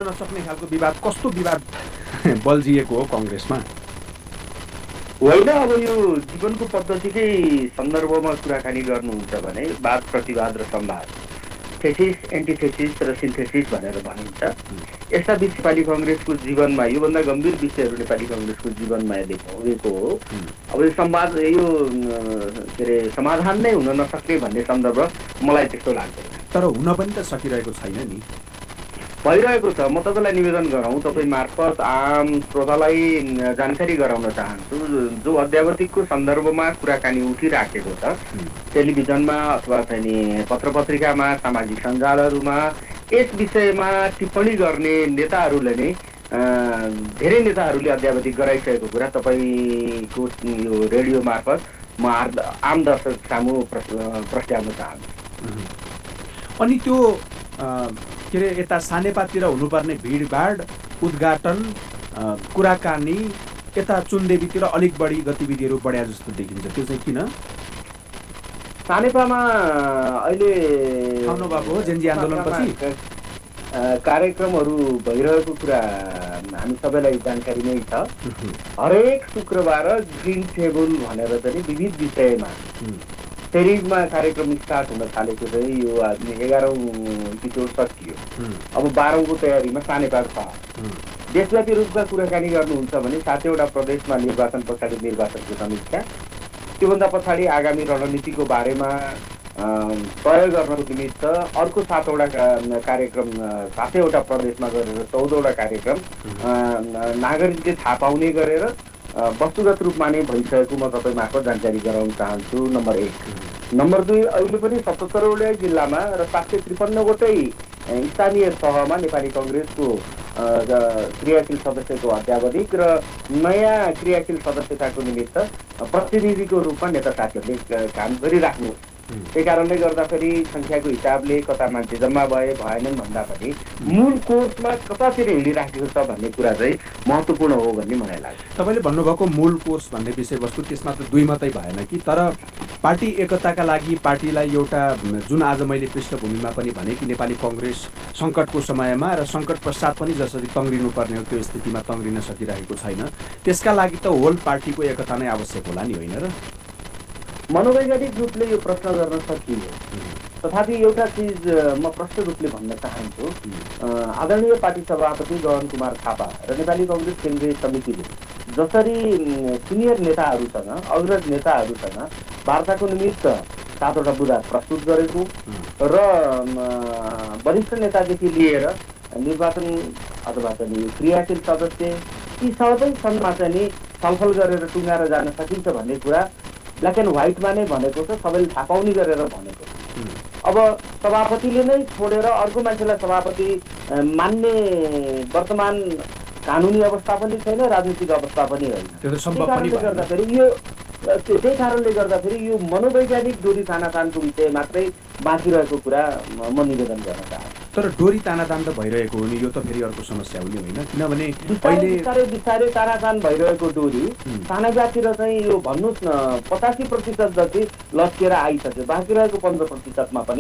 नसक्ने खालको विवाद, कस्तो विवाद बल्झिएको हो कङ्ग्रेसमा? होइन, अब यो जीवनको पद्धतिकै सन्दर्भमा कुराकानी गर्नुहुन्छ भने वाद प्रतिवाद र संवाद, थेसिस एन्टिथेसिस र सिन्थेसिस भनेर भनिन्छ। यस्ता बिच नेपाली कङ्ग्रेसको जीवनमा योभन्दा गम्भीर विषयहरू नेपाली कङ्ग्रेसको जीवनमा देखेको हो। अब यो संवाद यो के अरे समाधान नै हुन नसक्ने भन्ने सन्दर्भ मलाई त्यस्तो लाग्दैन। तर हुन पनि त सकिरहेको छैन नि। भइरहेको छ। म तपाईँलाई निवेदन गराउँ, तपाईँ मार्फत आम श्रोतालाई जानकारी गराउन चाहन्छु, जो अध्यावधिकको सन्दर्भमा कुराकानी उठिराखेको छ टेलिभिजनमा अथवा चाहिँ पत्र पत्रिकामा, सामाजिक सञ्जालहरूमा, यस विषयमा टिप्पणी गर्ने नेताहरूले नै धेरै नेताहरूले अध्यावधिक गराइसकेको कुरा तपाईँको यो रेडियो मार्फत म आम दर्शक सामु प्रस्ट्याउन चाहन्छु। अनि त्यो के अरे यता सानेपातिर हुनुपर्ने भिडभाड, उद्घाटन, कुराकानी यता चुनदेवीतिर अलिक बढी गतिविधिहरू बढ्या जस्तो देखिन्छ, त्यो चाहिँ किन? सानेपामा अहिले आउनुभएको हो जेन्जी आन्दोलनपछि कार्यक्रमहरू भइरहेको कुरा हामी सबैलाई जानकारी नै छ। हरेक शुक्रबार ग्रिन टेबल भनेर चाहिँ विविध विषयमा फेरिजमा कार्यक्रम स्टार्ट हुन थालेको चाहिँ यो 11औं एपिसोड सकियो। अब 12औंको तयारीमा सानेपा छ। देशव्यापी रूपमा कुराकानी गर्नुहुन्छ भने 7वटा प्रदेशमा निर्वाचन पछाडि निर्वाचनको समीक्षा, त्योभन्दा पछाडि आगामी रणनीतिको बारेमा तय गर्नको निमित्त अर्को 7वटा कार्यक्रम 7वटा प्रदेशमा गरेर 14वटा कार्यक्रम नागरिकले थाहा पाउने गरेर वस्तुगत रूपमा नै भइसकेको म तपाईँ मार्फत जानकारी गराउन चाहन्छु। नम्बर 1। नम्बर 2, अहिले पनि 77वटा जिल्लामा र 753 वटै स्थानीय तहमा नेपाली कङ्ग्रेसको क्रियाशील सदस्यको अध्यावधिक र नयाँ क्रियाशील सदस्यताको निमित्त प्रतिनिधिको रूपमा नेता साथीहरूले काम गरिराख्नु। त्यही कारणले गर्दाखेरि सङ्ख्याको हिसाबले कता मान्छे जम्मा भएनन् भन्दा पनि मूल कोर्समा कतातिर हिँडिराखेको छ भन्ने कुरा चाहिँ महत्त्वपूर्ण हो भन्ने मलाई लाग्छ। तपाईँले भन्नुभएको मूल कोर्स भन्ने विषयवस्तु त्यसमा त दुई मात्रै भएन कि, तर पार्टी एकताका लागि पार्टीलाई एउटा जुन आज मैले पृष्ठभूमिमा पनि भने कि नेपाली कङ्ग्रेस सङ्कटको समयमा र सङ्कट पश्चात पनि जसरी तङ्ग्रिनु पर्ने हो त्यो स्थितिमा तङ्ग्रिन सकिरहेको छैन, त्यसका लागि त होल पार्टीको एकता नै आवश्यक होला नि, होइन र? मनोवैज्ञानिक रूपले यो प्रश्न गर्न सकियो। तथापि एउटा चिज म प्रष्ट रूपले भन्न चाहन्छु, आदरणीय पार्टी सभापति गगन कुमार थापा र नेपाली कङ्ग्रेस केन्द्रीय समितिले जसरी सिनियर नेताहरूसँग, अग्रज नेताहरूसँग वार्ताको निमित्त 7वटा बुँदा प्रस्तुत गरेको र वरिष्ठ नेतादेखि लिएर निर्वाचन अथवा चाहिँ क्रियाशील सदस्य यी सबै सन्धमा चाहिँ छलफल गरेर टुङ्गाएर जान सकिन्छ भन्ने कुरा ब्ल्याक एन्ड व्हाइटमा नै भनेको छ, सबैले थाहा पाउने गरेर भनेको छ। अब सभापतिले नै छोडेर अर्को मान्छेलाई सभापति मान्ने वर्तमान कानुनी अवस्था पनि छैन, राजनीतिक अवस्था पनि होइन। त्यही कारणले गर्दाखेरि यो मनोवैज्ञानिक डोरी तानातानको विषय मात्रै बाँकी रहेको कुरा म निवेदन गर्न चाहन्छु। तर डोरी तानातान त भइरहेको हो नि, यो त फेरि अर्को समस्या हुने होइन, किनभने बिस्तारै तानातान भइरहेको डोरी सानाजातिर चाहिँ यो भन्नुहोस् न 85% जति लस्किएर आइसक्यो, बाँकी रहेको 15%मा पनि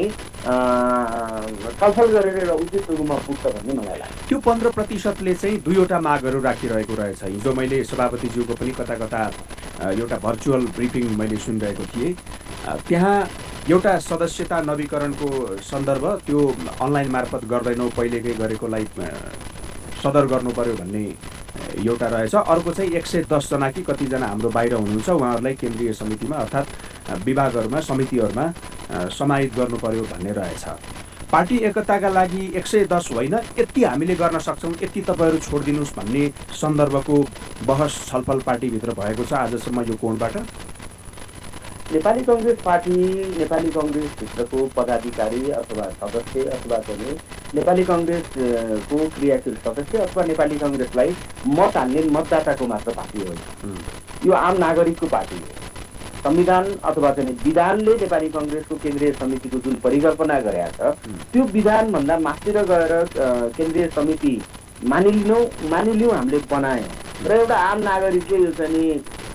छलफल गरेर उचित रूपमा पुग्छ भन्ने मलाई लाग्छ। त्यो 15%ले चाहिँ 2वटा मागहरू राखिरहेको रहेछ। हिजो मैले सभापतिज्यूको पनि कता कता एउटा भर्चुअल ब्रिफिङ मैले सुनिरहेको थिएँ, त्यहाँ एउटा सदस्यता नवीकरणको सन्दर्भ त्यो अनलाइन मार्फत गर्दैनौँ, पहिलेकै गरेकोलाई सदर गर्नु पर्यो भन्ने एउटा रहेछ। अर्को चाहिँ 110 जना कि कतिजना हाम्रो बाहिर हुनुहुन्छ उहाँहरूलाई केन्द्रीय समितिमा अर्थात् विभागहरूमा समितिहरूमा समाहित गर्नु पर्यो भन्ने रहेछ। पार्टी एकताका लागि 110 होइन, यति हामीले गर्न सक्छौँ, यति तपाईँहरू छोडिदिनुहोस् भन्ने सन्दर्भको बहस छलफल पार्टीभित्र भएको छ आजसम्म यो कोणबाट? नेपाली कङ्ग्रेस पार्टी, नेपाली कङ्ग्रेसभित्रको पदाधिकारी अथवा सदस्य अथवा चाहिँ नेपाली कङ्ग्रेसको क्रियाशील सदस्य अथवा नेपाली कङ्ग्रेसलाई मत हाल्ने मतदाताको मात्र पार्टी हो। यो आम नागरिकको पार्टी हो। संविधान अथवा चाहिँ विधानले नेपाली कङ्ग्रेसको केन्द्रीय समितिको जुन परिकल्पना गरेका छ त्यो विधानभन्दा माथिर गएर केन्द्रीय समिति मानिलिउँ हामीले बनायौँ र एउटा आम नागरिकले यो चाहिँ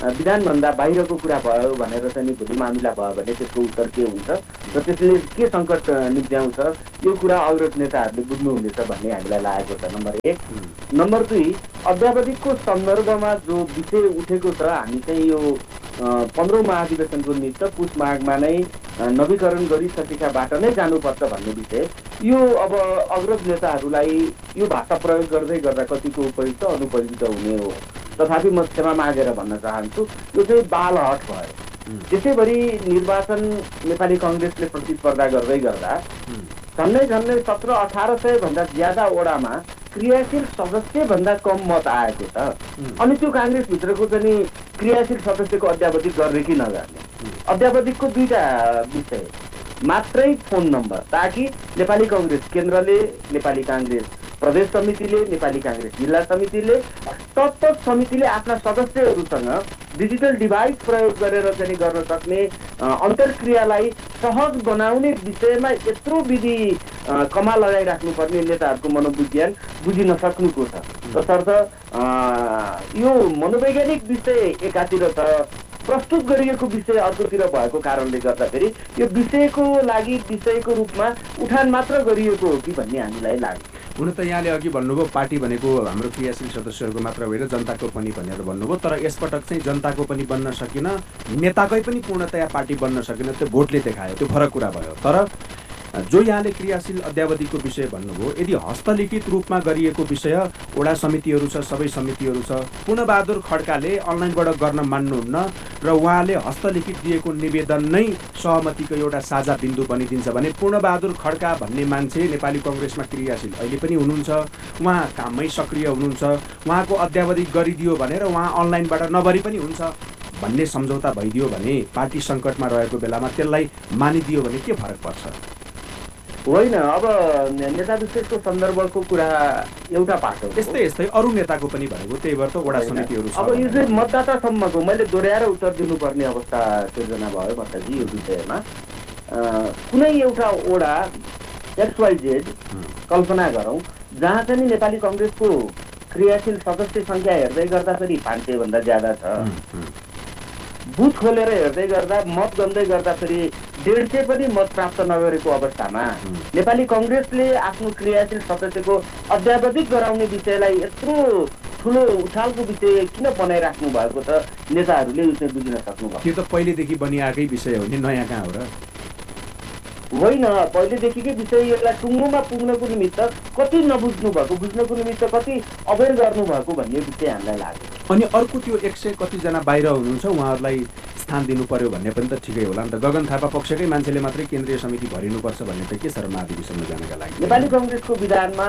विधानभन्दा बाहिरको कुरा भयो भनेर चाहिँ भोलि मामिला भयो भने त्यसको उत्तर के हुन्छ र त्यसले के सङ्कट निप्ट्याउँछ यो कुरा अग्रज नेताहरूले बुझ्नुहुनेछ भन्ने हामीलाई लागेको छ नम्बर 1। नम्बर 2, अद्यावधिकको सन्दर्भमा जो विषय उठेको छ हामी चाहिँ यो 15औं महाधिवेशनको निमित्त पुष माघमा नै नवीकरण गरिसकेकाबाट नै जानुपर्छ भन्ने विषय यो अब अग्रज नेताहरूलाई यो भाषा प्रयोग गर्दै गर्दा कतिको उपयुक्त अनुपयुक्त हुने हो। तथापि म क्षमा मागेर भन्न चाहन्छु यो चाहिँ बालहट भयो। त्यसैगरी निर्वाचन नेपाली कङ्ग्रेसले प्रतिस्पर्धा गर्दै गर्दा झन्डै 1700-1800 भन्दा ज्यादा वडामा क्रियाशील सदस्य भन्दा कम मत आएको छ। अनि त्यो काङ्ग्रेसभित्रको चाहिँ क्रियाशील सदस्यको अद्यावधिक गर्ने कि नगर्ने, अद्यावधिकको 2टा विषय मात्रै फोन नम्बर, ताकि नेपाली कङ्ग्रेस केन्द्रले, नेपाली काङ्ग्रेस प्रदेश समितिले, नेपाली काङ्ग्रेस जिल्ला समितिले, तत्त समितिले आफ्ना सदस्यहरूसँग डिजिटल डिभाइस प्रयोग गरेर चाहिँ गर्न सक्ने अन्तर्क्रियालाई सहज बनाउने विषयमा यत्रो विधि कमा लगाइराख्नुपर्ने नेताहरूको मनोविज्ञान बुझिन सक्नुको छ। तसर्थ यो मनोवैज्ञानिक विषय एकातिर छ, प्रस्तुत गरिएको विषय अर्कोतिर भएको कारणले गर्दाखेरि यो विषयको लागि विषयको रूपमा उठान मात्र गरिएको हो कि भन्ने हामीलाई लाग्छ। हुन त यहाँले अघि भन्नुभयो पार्टी भनेको हाम्रो क्रियाशील सदस्यहरूको मात्र होइन जनताको पनि भनेर भन्नुभयो, तर यसपटक चाहिँ जनताको पनि बन्न सकिन, नेताकै पनि पूर्णतया पार्टी बन्न सकिन, त्यो भोटले देखायो, त्यो फरक कुरा भयो। तर जो यहाँले क्रियाशील अद्यावधिकको विषय भन्नुभयो, यदि हस्तलिखित रूपमा गरिएको विषय वडा समितिहरू छ, सबै समितिहरू छ, पूर्णबहादुर खड्काले अनलाइनबाट गर्न मान्नुहुन्न र उहाँले हस्तलिखित दिएको निवेदन नै सहमतिको एउटा साझा बिन्दु बनिदिन्छ भने पूर्णबहादुर खड्का भन्ने मान्छे नेपाली कङ्ग्रेसमा क्रियाशील अहिले पनि हुनुहुन्छ, उहाँ काममै सक्रिय हुनुहुन्छ, उहाँको अद्यावधिक गरिदियो भनेर उहाँ अनलाइनबाट नभरि पनि हुन्छ भन्ने सम्झौता भइदियो भने पार्टी सङ्कटमा रहेको बेलामा त्यसलाई मानिदियो भने के फरक पर्छ? होइन, अब नेता विशेषको सन्दर्भको कुरा एउटा पाटो, यस्तै अरू नेताको पनि भनेको, त्यही भएर त वडा समितिहरू छ। अब यो चाहिँ मतदातासम्मको मैले दोहोऱ्याएर उत्तर दिनुपर्ने अवस्था सिर्जना भयो भट्टजी यो विषयमा। कुनै एउटा वडा XYZ कल्पना गरौँ जहाँ चाहिँ नेपाली कङ्ग्रेसको क्रियाशील सदस्य सङ्ख्या हेर्दै गर्दाखेरि 500 भन्दा ज्यादा छ, बुथ खोलेर हेर्दै गर्दा मत गन्दै गर्दाखेरि 150 पनि मत प्राप्त नगरेको अवस्थामा नेपाली कङ्ग्रेसले आफ्नो क्रियाशील सदस्यको अद्यावधिक गराउने विषयलाई यत्रो ठुलो उछालको विषय किन बनाइराख्नु भएको छ नेताहरूले यो चाहिँ बुझ्न सक्नुभयो। त्यो त पहिलेदेखि बनिआएकै विषय हो नि, नयाँ कहाँ हो र? होइन, पहिलेदेखिकै विषय यसलाई टुङ्गोमा पुग्नको निमित्त कति नबुझ्नु भएको, बुझ्नको निमित्त कति अवेर गर्नुभएको भन्ने विषय हामीलाई लाग्यो। अनि अर्को त्यो 100 कतिजना बाहिर हुनुहुन्छ उहाँहरूलाई स्थान दिनु पर्यो भन्ने पनि त ठिकै होला नि त। गगन थापा पक्षकै मान्छेले मात्रै केन्द्रीय समिति भरिनुपर्छ भन्ने त के छ र महाधिवेशनमा जानका लागि? नेपाली कङ्ग्रेसको विधानमा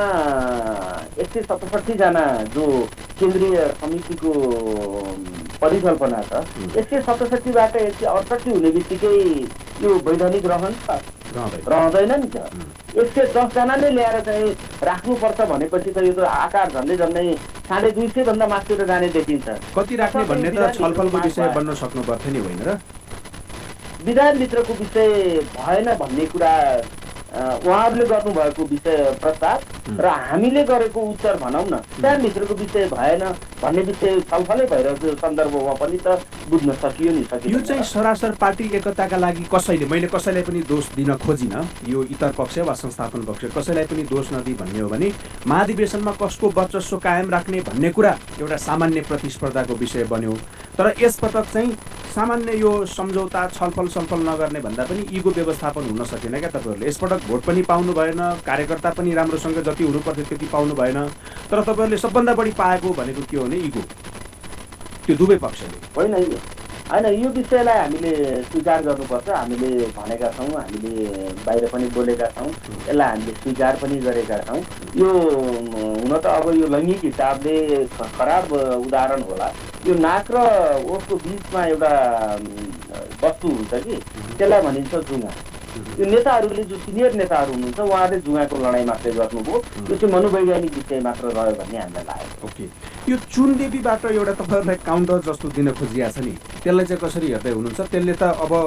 167 जना जो केन्द्रीय समितिको परिकल्पना छ, 167 बाट 168 हुने बित्तिकै यो वैधानिक रहँदैन नि त। 110 जनाले ल्याएर चाहिँ राख्नुपर्छ भनेपछि त यो त आकार झन्डै 250 भन्दा माथितिर जाने देखिन्छ। कति राख्ने भन्ने त छलफलको विषय बन्न सक्नु पर्थ्यो नि, होइन र? विधानभित्रको विषय भएन भन्ने कुरा उहाँहरूले गर्नुभएको विषय प्रस्ताव र हामीले गरेको उत्तर भनौँ न, विधानभित्रको विषय भएन भन्ने विषय छलफलै भइरहेको सन्दर्भमा पनि त बुझ्न सकियो नि। यो चाहिँ सरासर पार्टी एकताका लागि मैले कसैलाई पनि दोष दिन खोजिनँ, यो इतर पक्ष वा संस्थापन पक्ष कसैलाई पनि दोष नदिई भन्ने हो भने महाधिवेशनमा कसको वर्चस्व कायम राख्ने भन्ने कुरा एउटा सामान्य प्रतिस्पर्धाको विषय बन्यो। तर यसपटक चाहिँ सामान्य यो सम्झौता छलफल नगर्ने भन्दा पनि इगो व्यवस्थापन हुन सकेन क्या तपाईँहरूले? यसपटक भोट पनि पाउनु भएन, कार्यकर्ता पनि राम्रोसँग जति हुनुपर्थ्यो त्यति पाउनु भएन, तर तपाईँहरूले सबभन्दा बढी पाएको भनेको के हो भने इगो, त्यो दुवै पक्षले। होइन यो विषयलाई हामीले स्वीकार गर्नुपर्छ, हामीले भनेका छौँ, हामीले बाहिर पनि बोलेका छौँ, यसलाई हामीले स्वीकार पनि गरेका छौँ। यो हुन त अब यो लैङ्गिक हिसाबले खराब उदाहरण होला, यो नाक र ओठको बिचमा एउटा वस्तु हुन्छ कि त्यसलाई भनिन्छ जुङ्गा। यो नेताहरूले जो सिनियर नेताहरू हुनुहुन्छ उहाँहरूले जुङ्गाको लडाइँ मात्रै गर्नुभयो, यो चाहिँ मनोवैज्ञानिक विषय मात्र रह्यो भन्ने हामीलाई लाग्यो। ओके, यो चुनदेवीबाट एउटा तपाईँहरूलाई काउन्टर जस्तो दिन खोजिएको छ नि, त्यसलाई चाहिँ कसरी हेर्दै हुनुहुन्छ? त्यसले त अब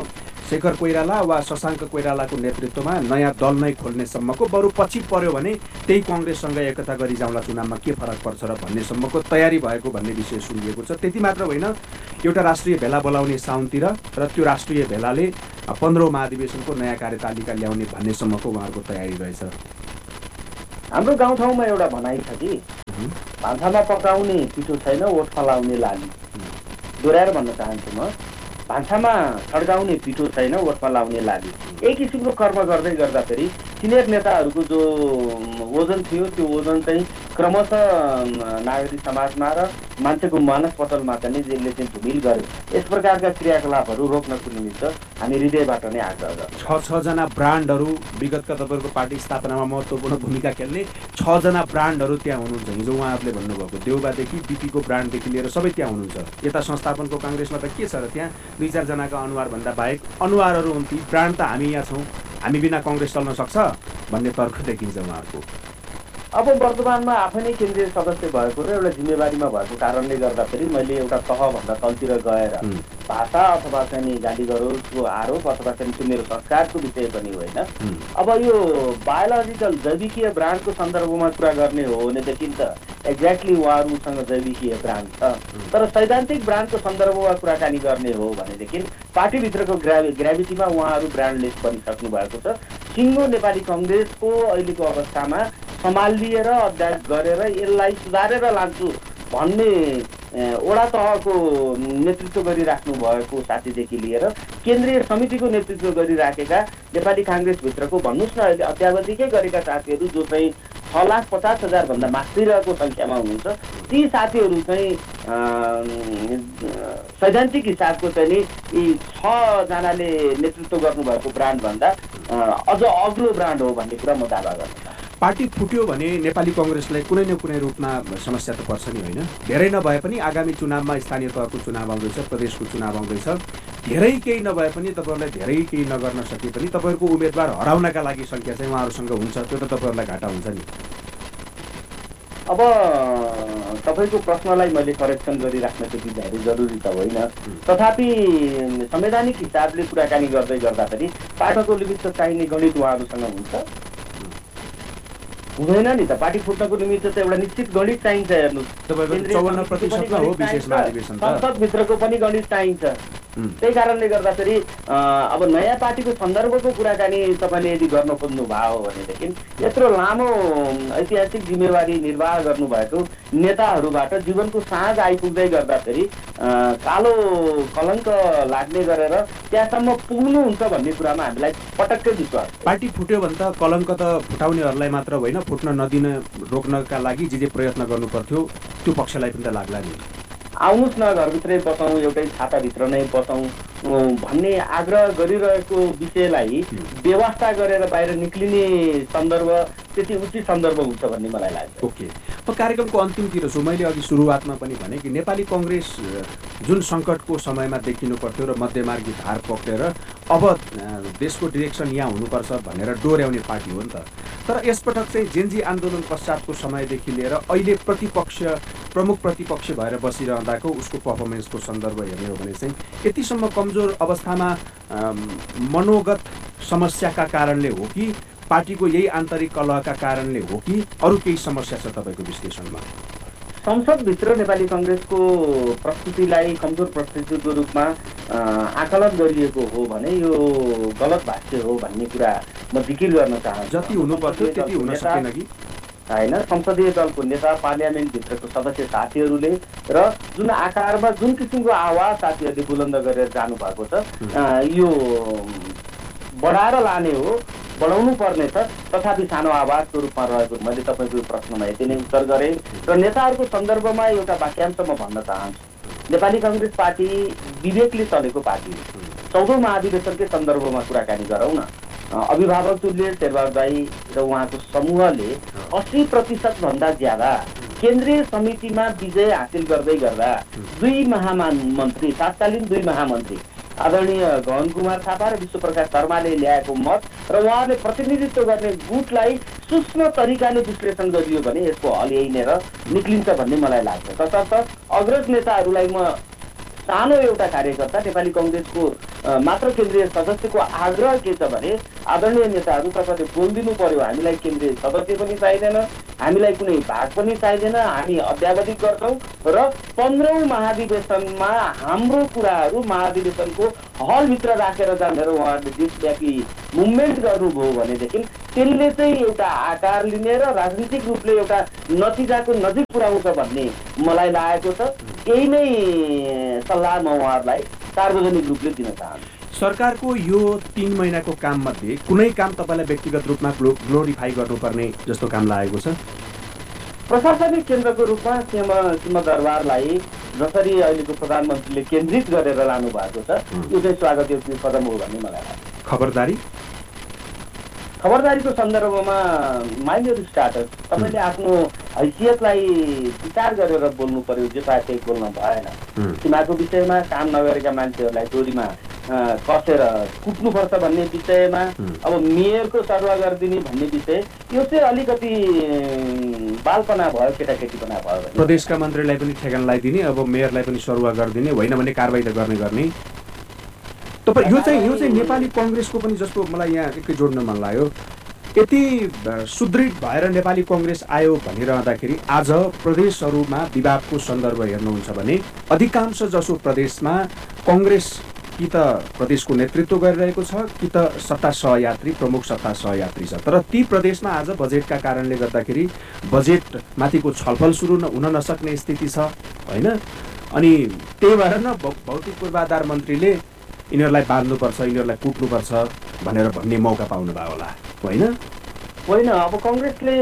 शेखर कोइराला वा शशाङ्क कोइरालाको नेतृत्वमा नयाँ दल नै खोल्नेसम्मको, बरु पछि पर्यो भने त्यही कङ्ग्रेससँग एकता गरी जाउँला चुनावमा के फरक पर्छ र भन्नेसम्मको तयारी भएको भन्ने विषय सुनिएको छ। त्यति मात्र होइन, एउटा राष्ट्रिय भेला बोलाउने साउनतिर र त्यो राष्ट्रिय भेलाले 15औं महाधिवेशनको नयाँ कार्यतालिका ल्याउने भन्नेसम्मको उहाँहरूको तयारी रहेछ। हाम्रो गाउँठाउँमा एउटा भनाइ छ कि भान्सामा पकाउने पिठो छैन, ओठ फलाउने लाली। दोहोऱ्याएर भन्न चाहन्छु म, भान्सामा छड्काउने पिठो छैन, ओठ फलाउने लाली। एक किसिमको कर्म गर्दै गर्दा फेरि सिनियर नेताहरूको जो ओजन थियो त्यो ओजन चाहिँ क्रमशः नागरिक समाजमा र मान्छेको मानसपटलमा चाहिँ जसले चाहिँ धुमिल गर्यो। यस प्रकारका क्रियाकलापहरू रोक्नको निमित्त हामी हृदयबाट नै आग्रह गर्छौँ। 6 जना ब्रान्डहरू विगतका तपाईँको पार्टी स्थापनामा महत्त्वपूर्ण भूमिका खेल्ने 6 जना ब्रान्डहरू त्यहाँ हुनुहुन्छ। हिजो उहाँहरूले भन्नुभएको देउबादेखि बिपीको ब्रान्डदेखि लिएर सबै त्यहाँ हुनुहुन्छ। यता संस्थापनको काङ्ग्रेसमा त के छ र, त्यहाँ 2-4 जनाका अनुहारभन्दा बाहेक अनुहारहरू हुन् ती। ब्रान्ड त हामी यहाँ छौँ, हामी बिना कङ्ग्रेस चल्न सक्छ भन्ने तर्क देखिन्छ उहाँहरूको। अब वर्तमानमा आफै नै केन्द्रीय सदस्य भएको र एउटा जिम्मेवारीमा भएको कारणले गर्दाखेरि मैले एउटा तहभन्दा तलतिर गएर भाषा अथवा चाहिँ गाली गरोजको आरोप अथवा चाहिँ त्यो मेरो संस्कारको विषय पनि होइन। अब यो बायोलोजिकल जैविकीय ब्रान्डको सन्दर्भमा कुरा गर्ने हो भनेदेखि त एक्ज्याक्टली उहाँहरूसँग जैविकीय ब्रान्ड छ, तर सैद्धान्तिक ब्रान्डको सन्दर्भमा कुराकानी गर्ने हो भनेदेखि पार्टीभित्रको ग्राभिटीमा उहाँहरू ब्रान्डलेस बनिसक्नु भएको छ। सिङ्गो नेपाली कङ्ग्रेसको अहिलेको अवस्थामा सम्हालिएर अध्ययन गरेर यसलाई सुधारेर लान्छु भन्ने वडा तहको नेतृत्व गरिराख्नु भएको साथीदेखि लिएर केन्द्रीय समितिको नेतृत्व गरिराखेका नेपाली काङ्ग्रेसभित्रको भन्नुहोस् न अहिले अत्यावधिकै गरेका साथीहरू जो चाहिँ 6,50,000 भन्दा माथिरको सङ्ख्यामा हुनुहुन्छ, ती साथीहरू चाहिँ सैद्धान्तिक हिसाबको चाहिँ यी 6 जनाले नेतृत्व गर्नुभएको ब्रान्डभन्दा अझ अग्लो ब्रान्ड हो भन्ने कुरा म दावा गर्छु। पार्टी फुट्यो भने नेपाली कङ्ग्रेसलाई कुनै न कुनै रूपमा समस्या त पर्छ नि, होइन? धेरै नभए पनि आगामी चुनावमा स्थानीय तहको चुनाव आउँदैछ, प्रदेशको चुनाव आउँदैछ। धेरै केही नभए पनि तपाईँहरूलाई धेरै केही नगर्न सके पनि तपाईँहरूको उम्मेदवार हराउनका लागि सङ्ख्या चाहिँ उहाँहरूसँग हुन्छ, त्यो त तपाईँहरूलाई घाटा हुन्छ नि। अब तपाईँको प्रश्नलाई मैले करेक्सन गरिराख्न चाहिँ जरुरी त होइन, तथापि संवैधानिक हिसाबले कुराकानी गर्दै गर्दा पनि पाठकको निमित्त चाहिने गणित उहाँहरूसँग हुन्छ हुँदैन नि त। पार्टी फुट्नको निमित्त त एउटा निश्चित गणित चाहिन्छ। हेर्नुहोस्, संसदभित्रको पनि गणित चाहिन्छ। त्यही कारणले गर्दाखेरि अब नयाँ पार्टीको सन्दर्भको कुराकानी तपाईँले यदि गर्न खोज्नु भयो भनेदेखि यत्रो लामो ऐतिहासिक जिम्मेवारी निर्वाह गर्नुभएको नेताहरूबाट जीवनको साँझ आइपुग्दै गर्दाखेरि कालो कलङ्क लाग्ने गरेर त्यहाँसम्म पुग्नुहुन्छ भन्ने कुरामा हामीलाई पटक्कै विश्वास। पार्टी फुट्यो भने त कलङ्क त फुटाउनेहरूलाई मात्र होइन, फुट्न नदिन रोक्नका लागि जे प्रयत्न गर्नु पर्थ्यो त्यो पक्षलाई पनि त लाग्ला नि। आउनुहोस् न, घरभित्रै बसौँ, एउटै छाताभित्र नै बसौँ भन्ने आग्रह गरिरहेको विषयलाई व्यवस्था गरेर बाहिर निक्लिने सन्दर्भ त्यति उचित सन्दर्भ हुन्छ भन्ने मलाई लाग्छ। ओके, म कार्यक्रमको अन्तिमतिर छु। मैले अघि सुरुवातमा पनि भने कि नेपाली कङ्ग्रेस जुन सङ्कटको समयमा देखिनु पर्थ्यो र मध्यमार्गी धार पक्रेर अब देशको डिरेक्सन यहाँ हुनुपर्छ भनेर डोर्याउने पार्टी हो नि त। तर यसपटक चाहिँ जेनजी आन्दोलन पश्चातको समयदेखि लिएर अहिले प्रमुख प्रतिपक्ष भएर बसिरहँदाको उसको पर्फर्मेन्सको सन्दर्भ हेर्ने हो भने चाहिँ यतिसम्म कमजोर अवस्थामा मनोगत समस्याका कारणले हो कि पार्टीको यही आन्तरिक कलहका कारणले हो कि अरू केही समस्या छ तपाईँको विश्लेषणमा? संसदभित्र नेपाली कङ्ग्रेसको प्रस्तुतिलाई कमजोर प्रस्तुतिको रूपमा आकलन गरिएको हो भने यो गलत भाष्य हो भन्ने कुरा म जिकिर गर्न चाहन्छु। जति हुनुपर्थ्यो त्यति हुन सकेन कि होइन? संसदीय दलको नेता, पार्लियामेन्टभित्रको सदस्य साथीहरूले र जुन आकारमा जुन किसिमको आवाज साथीहरूले बुलन्द गरेर जानुभएको छ यो बढाएर लाने हो, बढाउनु पर्ने छ, तथापि सानो आवाजको रूपमा रहेको मैले तपाईँको प्रश्नमा यति नै उत्तर गरेँ। र नेताहरूको सन्दर्भमा एउटा वाक्यांश म भन्न चाहन्छु। नेपाली कङ्ग्रेस पार्टी विवेकले चलेको पार्टी हो। 14औं महाधिवेशनकै सन्दर्भमा कुराकानी गरौँ न। अभिभावक तुल्य शेरबहादुर दाइ र उहाँको समूहले 80% भन्दा ज्यादा केन्द्रीय समितिमा विजय हासिल गर्दै गर्दा तत्कालीन दुई महामन्त्री आदरणीय गहन कुमार थापा र विश्वप्रकाश शर्माले ल्याएको मत र उहाँले प्रतिनिधित्व गर्ने गुटलाई सूक्ष्म तरिकाले विश्लेषण गरियो भने यसको हल यही नै र निक्लिन्छ भन्ने मलाई लाग्छ। तसर्थ अग्रज नेताहरूलाई म सानो एउटा कार्यकर्ता, नेपाली कङ्ग्रेसको मात्र केन्द्रीय सदस्यको आग्रह के छ भने आदरणीय नेताहरू तपाईँले बोलिदिनु पर्यो, हामीलाई केन्द्रीय सदस्य पनि चाहिँदैन, हामीलाई कुनै भाग पनि चाहिँदैन, हामी अध्यावधिक गर्छौँ र 15औं महाधिवेशनमा हाम्रो कुराहरू महाधिवेशनको हलभित्र राखेर जानेर उहाँहरूले देशव्यापी मुभमेन्ट गर्नुभयो भनेदेखि त्यसले चाहिँ एउटा आकार लिने र राजनीतिक रूपले एउटा नतिजाको नजिक पुर्याउँछ भन्ने मलाई लागेको छ। यही नै सल्लाह म उहाँहरूलाई सार्वजनिक रूपले दिन चाहन्छु। सरकारको यो 3 महिनाको काम मध्ये कुनै काम तपाईँलाई व्यक्तिगत रूपमा ग्लोरिफाई गर्नुपर्ने जस्तो काम लागेको छ? प्रशासनिक केन्द्रको रूपमा सिंहदरबारलाई जसरी अहिलेको प्रधानमन्त्रीले केन्द्रित गरेर लानु भएको छ यो चाहिँ स्वागतयोग्य कदम हो भन्ने मलाई लाग्छ। खबरदारीको सन्दर्भमा माइनर स्टाटस तपाईँले आफ्नो हैसियतलाई विचार गरेर बोल्नु पर्यो, जे पाए त्यही बोल्न भएन। सीमाको विषयमा काम नगरेका मान्छेहरूलाई डोरीमा कसेर कुट्नुपर्छ भन्ने विषयमा, अब मेयरको सरुवा गरिदिने भन्ने विषय, यो चाहिँ अलिकति बालपना भयो, केटाकेटीपना भयो। प्रदेशका मन्त्रीलाई पनि ठेगान लगाइदिने, अब मेयरलाई पनि सरुवा गरिदिने, होइन भने कारबाही त गर्ने। तपाईँ यो चाहिँ नेपाली कङ्ग्रेसको पनि, जस्तो मलाई यहाँ एकै जोड्न मन लाग्यो, यति सुदृढ भएर नेपाली कङ्ग्रेस आयो भनिरहँदाखेरि आज प्रदेशहरूमा विवादको सन्दर्भ हेर्नुहुन्छ भने अधिकांश जसो प्रदेशमा कङ्ग्रेस कि त प्रदेशको नेतृत्व गरिरहेको छ कि त सत्ता सहयात्री, प्रमुख सत्ता सहयात्री छ। तर ती प्रदेशमा आज बजेटका कारणले गर्दाखेरि बजेटमाथिको छलफल सुरु हुन नसक्ने स्थिति छ, होइन? अनि त्यही भएर न भौतिक पूर्वाधार मन्त्रीले यिनीहरूलाई बाँध्नुपर्छ, यिनीहरूलाई कुट्नुपर्छ भनेर भन्ने मौका पाउनु भयो होला, होइन? होइन, अब कङ्ग्रेसले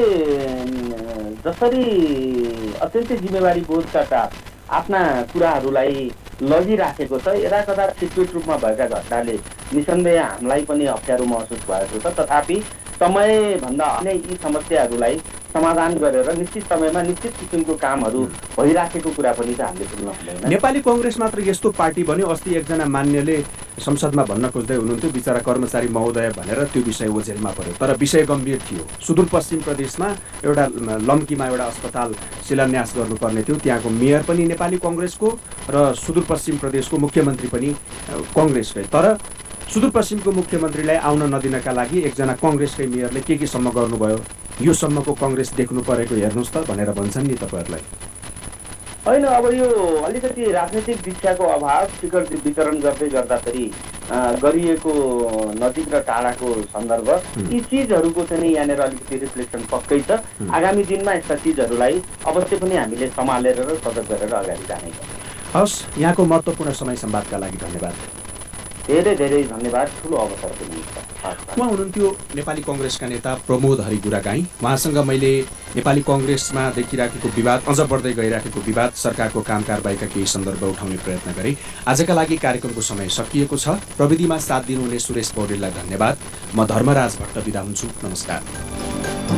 जसरी अत्यन्तै जिम्मेवारी बोधका साथ आफ्ना कुराहरूलाई लगिराखेको छ, यदाकदा छिटपिट रूपमा भएका घटनाले निसन्देह हामीलाई पनि अप्ठ्यारो महसुस भएको छ। तथापि समयभन्दा अन्य यी समस्याहरूलाई समाधान गरेर निश्चित समयमा निश्चित किसिमको कामहरू भइराखेको कुरा पनि हामीले भुल्न हुँदैन। नेपाली कङ्ग्रेस मात्र यस्तो पार्टी भन्यो, अस्ति एकजना मान्यले संसदमा भन्न खोज्दै हुनुहुन्थ्यो बिचरा कर्मचारी महोदय भनेर, त्यो विषय ओझेलमा पर्यो। तर विषय गम्भीर थियो। सुदूरपश्चिम प्रदेशमा एउटा लम्कीमा एउटा अस्पताल शिलान्यास गर्नुपर्ने थियो, त्यहाँको मेयर पनि नेपाली कङ्ग्रेसको र सुदूरपश्चिम प्रदेशको मुख्यमन्त्री पनि कङ्ग्रेसकै। तर सुदूरपश्चिमको मुख्यमन्त्रीलाई आउन नदिनका लागि एकजना कङ्ग्रेसकै मेयरले के सम्म गर्नुभयो, यो सम्मको कङ्ग्रेस देख्नु परेको हेर्नुहोस् त भनेर भन्छन् नि तपाईँहरूलाई। होइन, अब यो अलिकति राजनीतिक दीक्षाको अभाव, टिकट वितरण गर्दै गर्दाखेरि गरिएको नजिक र टाढाको सन्दर्भ, यी चिजहरूको चाहिँ यहाँनिर अलिकति रिफ्लेक्सन पक्कै छ। आगामी दिनमा यस्ता चिजहरूलाई अवश्य पनि हामीले सम्हालेर र सजग गरेर अगाडि जानेछ। हस्, यहाँको महत्त्वपूर्ण समय संवादका लागि धन्यवाद। धेरै धेरै धन्यवाद। ठुलो अवसर पनि छ। उहाँ हुनुहुन्थ्यो नेपाली कङ्ग्रेसका नेता प्रमोद हरि गुरागाईँ। उहाँसँग मैले नेपाली कङ्ग्रेसमा देखिराखेको विवाद, अझ बढ्दै गइराखेको विवाद, सरकारको काम कारबाहीका केही सन्दर्भ उठाउने प्रयत्न गरेँ। आजका लागि कार्यक्रमको समय सकिएको छ। प्रविधिमा साथ दिनुहुने सुरेश पौडेललाई धन्यवाद। म धर्मराज भट्ट बिदा हुन्छु। नमस्कार।